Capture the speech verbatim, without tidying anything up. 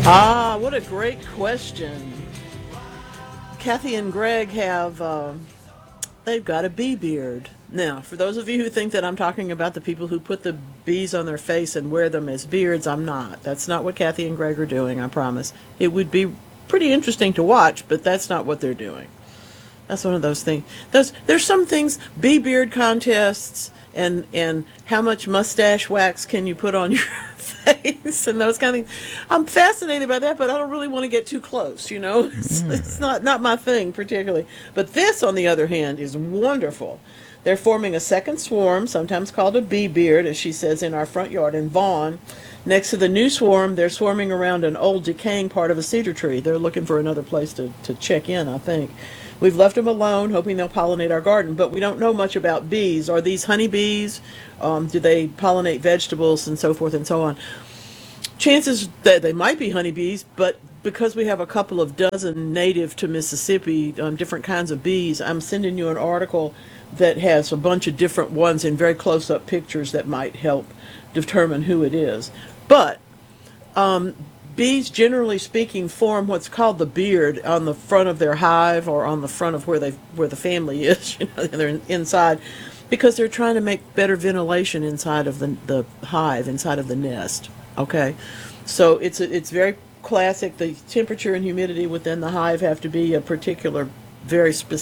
Ah, what a great question. Kathy and Greg have, uh, they've got a bee beard. Now, for those of you who think that I'm talking about the people who put the bees on their face and wear them as beards, I'm not. That's not what Kathy and Greg are doing, I promise. It would be pretty interesting to watch, but that's not what they're doing. That's one of those things. Those there's some things, bee beard contests, and and how much mustache wax can you put on your face, and those kind of things. I'm fascinated by that, but I don't really want to get too close. You know, it's, it's not not my thing particularly. But this, on the other hand, is wonderful. They're forming a second swarm, sometimes called a bee beard, as she says, in our front yard in Vaughan. Next to the new swarm, they're swarming around an old decaying part of a cedar tree. They're looking for another place to, to check in, I think. We've left them alone, hoping they'll pollinate our garden, but we don't know much about bees. Are these honeybees? Um, do they pollinate vegetables and so forth and so on? Chances that they might be honeybees, but because we have a couple of dozen native to Mississippi, um, different kinds of bees, I'm sending you an article that has a bunch of different ones in very close up pictures that might help determine who it is. But bees, generally speaking, form what's called the beard on the front of their hive or on the front of where they where the family is. You know, they're inside because they're trying to make better ventilation inside of the the hive, inside of the nest. Okay, so it's a, it's very classic. The temperature and humidity within the hive have to be a particular, very specific